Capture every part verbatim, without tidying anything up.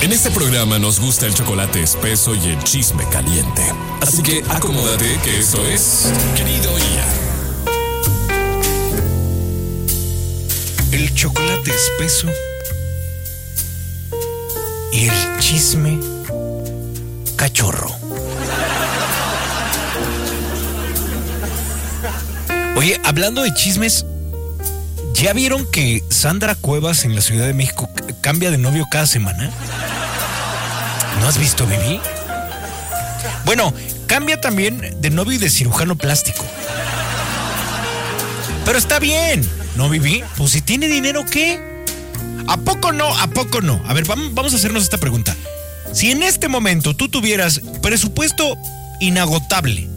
En este programa nos gusta el chocolate espeso y el chisme caliente. Así que acomódate que esto es Querido Ian. El chocolate espeso y el chisme cachorro. Oye, hablando de chismes, ¿ya vieron que Sandra Cuevas en la Ciudad de México c- cambia de novio cada semana? ¿No has visto, Vivi? Bueno, cambia también de novio y de cirujano plástico. Pero está bien, ¿no, Vivi? Pues si tiene dinero, ¿qué? ¿A poco no? ¿A poco no? A ver, vamos a hacernos esta pregunta. Si en este momento tú tuvieras presupuesto inagotable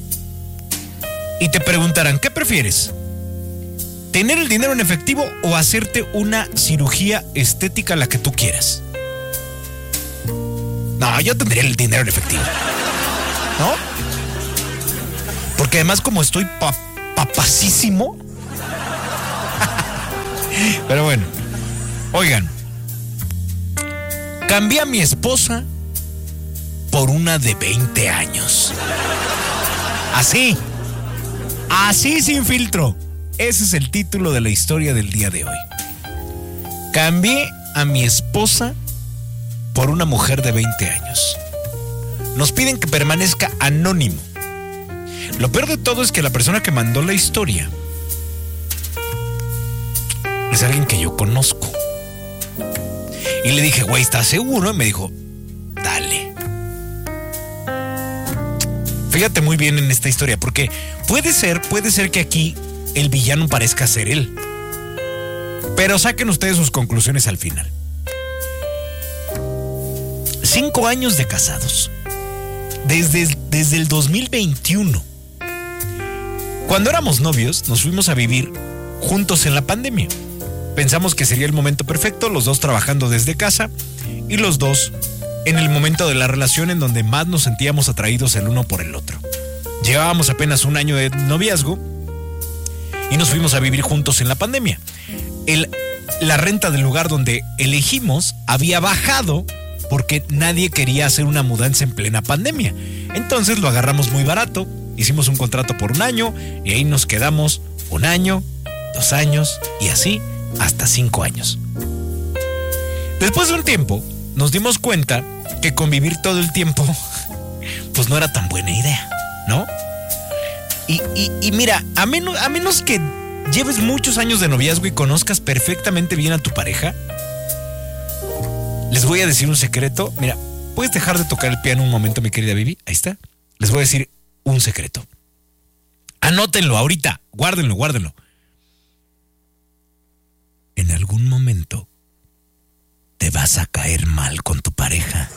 y te preguntaran, ¿qué prefieres? ¿Tener el dinero en efectivo o hacerte una cirugía estética, la que tú quieras? No, yo tendría el dinero en efectivo, ¿no? Porque además como estoy pa- papacísimo. Pero bueno, oigan, cambié a mi esposa por una de veinte años. Así, así sin filtro. Ese es el título de la historia del día de hoy. Cambié a mi esposa por una mujer de veinte años. Nos piden que permanezca anónimo. Lo peor de todo es que la persona que mandó la historia es alguien que yo conozco. Y le dije, güey, ¿estás seguro? Y me dijo, dale. Fíjate muy bien en esta historia, porque puede ser, puede ser que aquí el villano parezca ser él. Pero saquen ustedes sus conclusiones al final. Cinco años de casados. Desde, desde el dos mil veintiuno. Cuando éramos novios, nos fuimos a vivir juntos en la pandemia. Pensamos que sería el momento perfecto, los dos trabajando desde casa y los dos en el momento de la relación en donde más nos sentíamos atraídos el uno por el otro. Llevábamos apenas un año de noviazgo y nos fuimos a vivir juntos en la pandemia. El, la renta del lugar donde elegimos había bajado porque nadie quería hacer una mudanza en plena pandemia. Entonces lo agarramos muy barato, hicimos un contrato por un año y ahí nos quedamos un año, dos años y así hasta cinco años. Después de un tiempo nos dimos cuenta que convivir todo el tiempo pues no era tan buena idea, ¿no? Y, y, y mira, a menos, a menos que lleves muchos años de noviazgo y conozcas perfectamente bien a tu pareja, les voy a decir un secreto. Mira, ¿puedes dejar de tocar el piano un momento, mi querida Vivi? Ahí está. Les voy a decir un secreto. Anótenlo ahorita, guárdenlo, guárdenlo. En algún momento te vas a caer mal con tu pareja.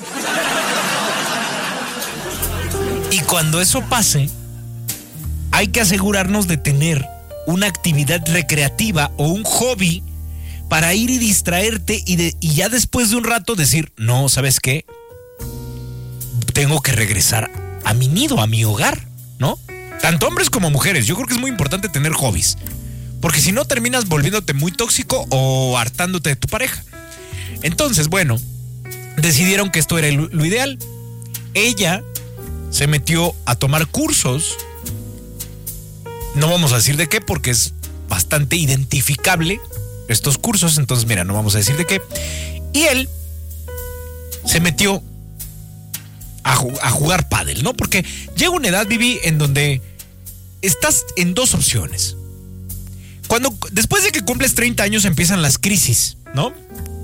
Y cuando eso pase, hay que asegurarnos de tener una actividad recreativa o un hobby para ir y distraerte y, de, y ya después de un rato decir, no, ¿sabes qué? Tengo que regresar a mi nido, a mi hogar, ¿no? Tanto hombres como mujeres. Yo creo que es muy importante tener hobbies, porque si no terminas volviéndote muy tóxico o hartándote de tu pareja. Entonces, bueno, decidieron que esto era lo ideal. Ella se metió a tomar cursos. No vamos a decir de qué porque es bastante identificable estos cursos. Entonces, mira, no vamos a decir de qué. Y él se metió a, a jugar pádel, ¿no? Porque llega una edad, Vivi, en donde estás en dos opciones. Cuando, después de que cumples treinta años empiezan las crisis, ¿no?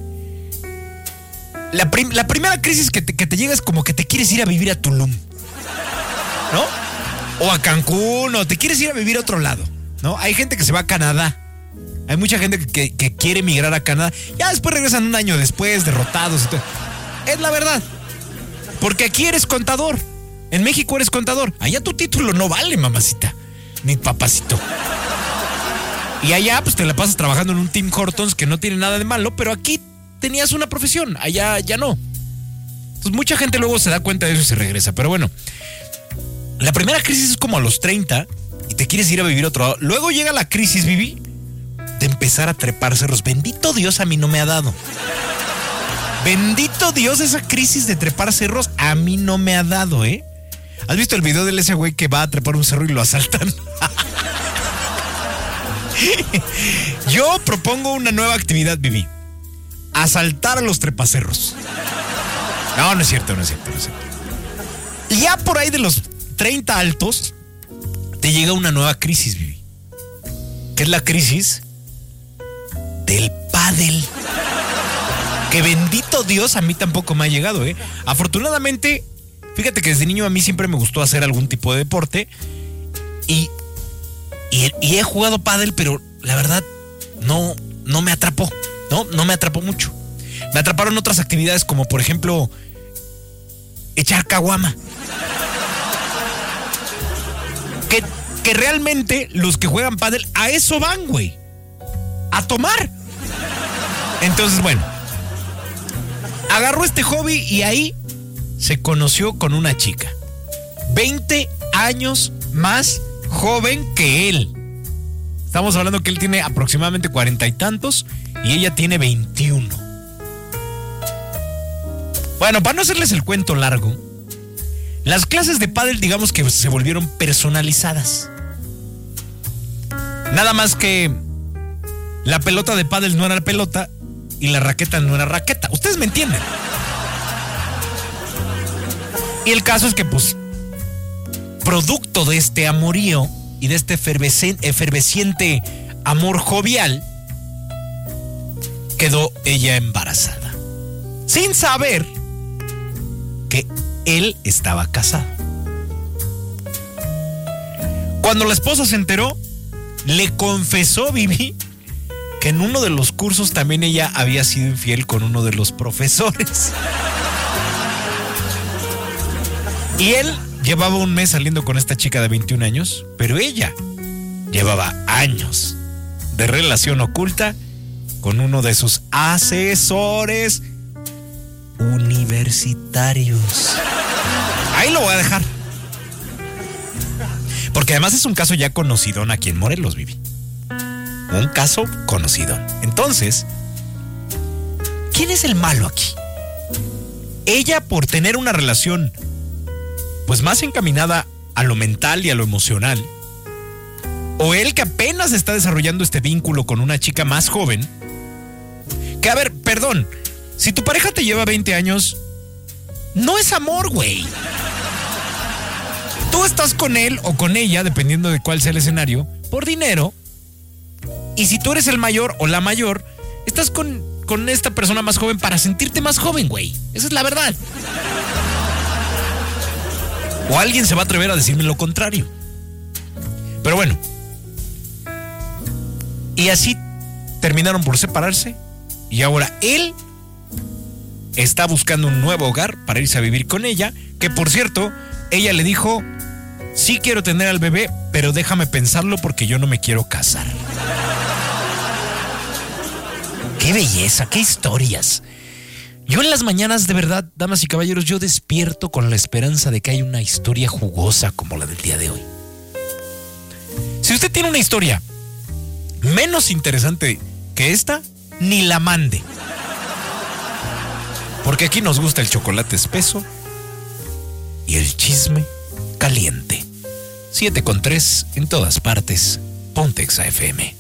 La, prim, la primera crisis que te, que te llega es como que te quieres ir a vivir a Tulum, ¿no? O a Cancún, o te quieres ir a vivir a otro lado, ¿no? Hay gente que se va a Canadá. Hay mucha gente que, que, que quiere emigrar a Canadá. Ya después regresan un año después, derrotados y todo. Es la verdad. Porque aquí eres contador. En México eres contador. Allá tu título no vale, mamacita. Ni papacito. Y allá pues te la pasas trabajando en un Tim Hortons que no tiene nada de malo, pero aquí tenías una profesión, allá ya no. Entonces mucha gente luego se da cuenta de eso y se regresa. Pero bueno, la primera crisis es como a los treinta y te quieres ir a vivir a otro lado. Luego llega la crisis, Vivi, de empezar a trepar cerros. Bendito Dios, a mí no me ha dado. Bendito Dios, esa crisis de trepar cerros a mí no me ha dado, ¿eh? ¿Has visto el video de ese güey que va a trepar un cerro y lo asaltan? Yo propongo una nueva actividad, Vivi. Asaltar a los trepacerros. No, no es cierto, no es cierto, no es cierto. Y ya por ahí de los treinta altos, te llega una nueva crisis, Vivi. ¿Qué es la crisis? Del pádel. Que bendito Dios, a mí tampoco me ha llegado, ¿eh? Afortunadamente, fíjate que desde niño a mí siempre me gustó hacer algún tipo de deporte. Y, y, y he jugado pádel, pero la verdad no, no me atrapó, ¿no? No me atrapó mucho. Me atraparon otras actividades como, por ejemplo, echar caguama. Que, que realmente los que juegan pádel a eso van, güey. A tomar. Entonces, bueno, agarró este hobby y ahí se conoció con una chica. veinte años más joven que él. Estamos hablando que él tiene aproximadamente cuarenta y tantos y ella tiene veintiuno. Bueno, para no hacerles el cuento largo, las clases de pádel, digamos que se volvieron personalizadas. Nada más que la pelota de pádel no era pelota y la raqueta no era raqueta. Ustedes me entienden. Y el caso es que, pues, producto de este amorío y de este efervesciente amor jovial, quedó ella embarazada, sin saber que él estaba casado. Cuando la esposa se enteró, le confesó, Vivi, que en uno de los cursos también ella había sido infiel con uno de los profesores. Y él llevaba un mes saliendo con esta chica de veintiún años, pero ella llevaba años de relación oculta con uno de sus asesores universitarios. Ahí lo voy a dejar. Porque además es un caso ya conocido aquí en Morelos, Vivi. Un caso conocido. Entonces, ¿quién es el malo aquí? ¿Ella por tener una relación pues más encaminada a lo mental y a lo emocional? ¿O él que apenas está desarrollando este vínculo con una chica más joven? Que a ver, perdón, si tu pareja te lleva veinte años, no es amor, güey. Tú estás con él o con ella, dependiendo de cuál sea el escenario, por dinero. Y si tú eres el mayor o la mayor, estás con, con esta persona más joven para sentirte más joven, güey. Esa es la verdad. O alguien se va a atrever a decirme lo contrario. Pero bueno. Y así terminaron por separarse. Y ahora él está buscando un nuevo hogar para irse a vivir con ella. Que por cierto, ella le dijo: sí quiero tener al bebé, pero déjame pensarlo porque yo no me quiero casar. ¡Qué belleza! ¡Qué historias! Yo en las mañanas, de verdad, damas y caballeros, yo despierto con la esperanza de que hay una historia jugosa como la del día de hoy. Si usted tiene una historia menos interesante que esta, ni la mande. Porque aquí nos gusta el chocolate espeso y el chisme caliente. siete con tres en todas partes. Ponte Exa F M.